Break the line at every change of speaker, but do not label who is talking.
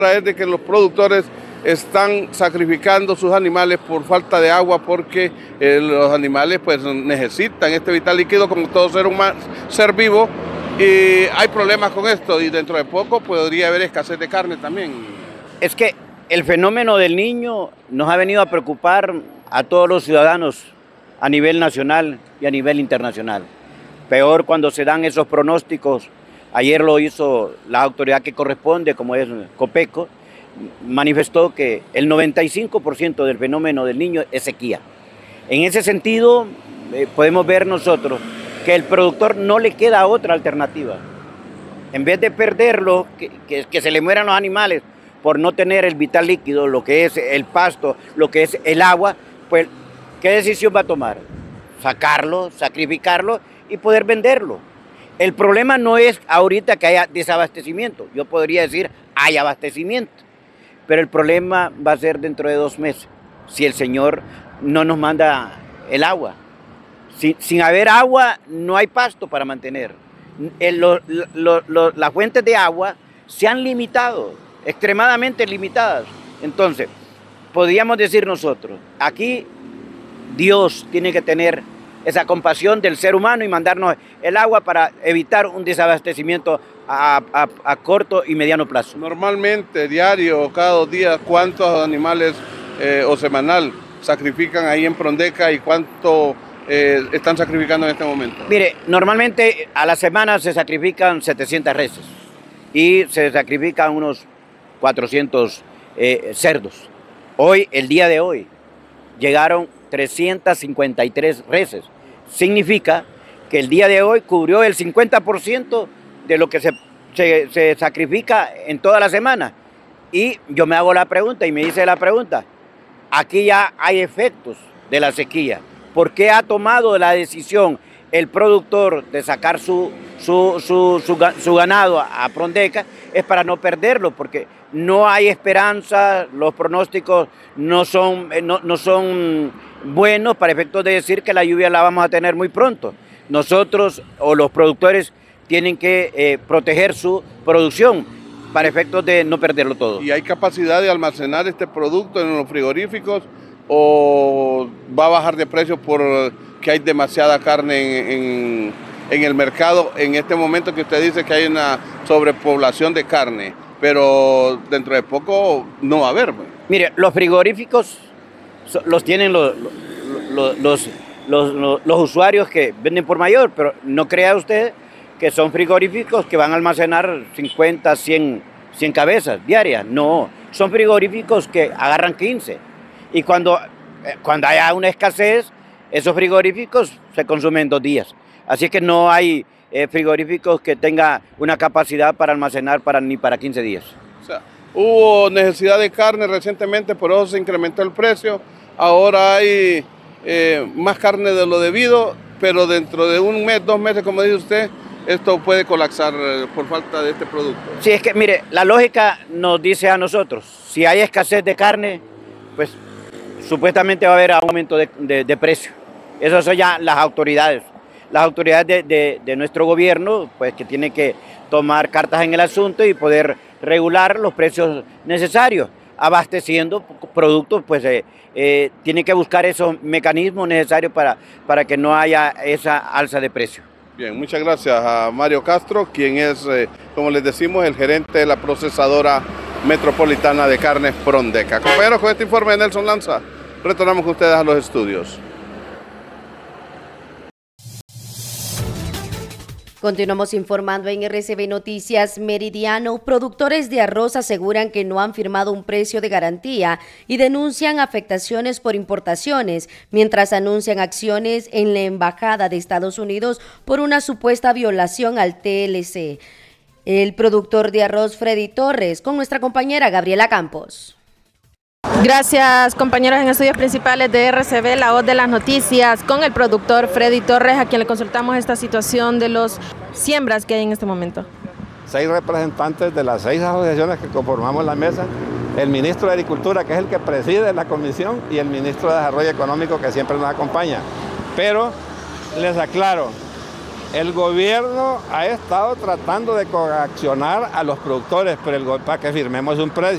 Es de que los productores están sacrificando sus animales por falta de agua porque los animales pues necesitan este vital líquido como todo ser vivo, y hay problemas con esto y dentro de poco podría haber escasez de carne también.
Es que el fenómeno del Niño nos ha venido a preocupar a todos los ciudadanos a nivel nacional y a nivel internacional. Peor cuando se dan esos pronósticos. Ayer lo hizo la autoridad que corresponde, como es Copeco, manifestó que el 95% del fenómeno del Niño es sequía. En ese sentido, podemos ver nosotros que el productor no le queda otra alternativa. En vez de perderlo, que se le mueran los animales por no tener el vital líquido, lo que es el pasto, lo que es el agua, pues, ¿qué decisión va a tomar? Sacarlo, sacrificarlo y poder venderlo. El problema no es ahorita que haya desabastecimiento, yo podría decir hay abastecimiento, pero el problema va a ser dentro de 2 meses, si el Señor no nos manda el agua. Sin haber agua no hay pasto para mantener. Las fuentes de agua se han limitado, extremadamente limitadas. Entonces, podríamos decir nosotros, aquí Dios tiene que tener esa compasión del ser humano y mandarnos el agua para evitar un desabastecimiento a corto y mediano plazo.
Normalmente, diario o cada 2 días, ¿cuántos animales o semanal sacrifican ahí en Prondeca y cuánto están sacrificando en este momento?
Mire, normalmente a la semana se sacrifican 700 reses y se sacrifican unos 400 cerdos. Hoy, el día de hoy, llegaron 353 reses. Significa que el día de hoy cubrió el 50% de lo que se sacrifica en toda la semana. Y yo me hago la pregunta y me hice la pregunta, aquí ya hay efectos de la sequía. ¿Por qué ha tomado la decisión el productor de sacar su ganado a Prondeca? Es para no perderlo, porque no hay esperanza, los pronósticos no son buenos para efectos de decir que la lluvia la vamos a tener muy pronto. Nosotros o los productores tienen que proteger su producción para efectos de no perderlo todo.
¿Y hay capacidad de almacenar este producto en los frigoríficos o va a bajar de precio porque hay demasiada carne en el mercado en este momento que usted dice que hay una sobrepoblación de carne, pero dentro de poco no va a haber?
Mire, los frigoríficos los tienen los usuarios que venden por mayor, pero no crea usted que son frigoríficos que van a almacenar 50, 100 cabezas diarias. No, son frigoríficos que agarran 15. Y cuando haya una escasez, esos frigoríficos se consumen 2 días. Así que no hay frigoríficos que tengan una capacidad para almacenar ni para 15 días.
O sea, hubo necesidad de carne recientemente, por eso se incrementó el precio. Ahora hay más carne de lo debido, pero dentro de 1 mes, 2 meses, como dice usted, esto puede colapsar por falta de este producto.
Sí, es que mire, la lógica nos dice a nosotros, si hay escasez de carne, pues supuestamente va a haber aumento de precio. Esas son ya las autoridades de nuestro gobierno, pues que tienen que tomar cartas en el asunto y poder regular los precios necesarios. Abasteciendo productos, pues tiene que buscar esos mecanismos necesarios para que no haya esa alza de precio.
Bien, muchas gracias a Mario Castro, quien es, como les decimos, el gerente de la procesadora metropolitana de carnes Prondeca. Compañeros, con este informe de Nelson Lanza, retornamos con ustedes a los estudios.
Continuamos informando en RCB Noticias Meridiano. Productores de arroz aseguran que no han firmado un precio de garantía y denuncian afectaciones por importaciones, mientras anuncian acciones en la Embajada de Estados Unidos por una supuesta violación al TLC. El productor de arroz Freddy Torres con nuestra compañera Gabriela Campos.
Gracias, compañeros en estudios principales de RCB, la voz de las noticias, con el productor Freddy Torres, a quien le consultamos esta situación de los siembras que hay en este momento.
6 representantes de las 6 asociaciones que conformamos la mesa, el ministro de Agricultura, que es el que preside la comisión, y el ministro de Desarrollo Económico, que siempre nos acompaña. Pero les aclaro, el gobierno ha estado tratando de coaccionar a los productores para que firmemos un precio.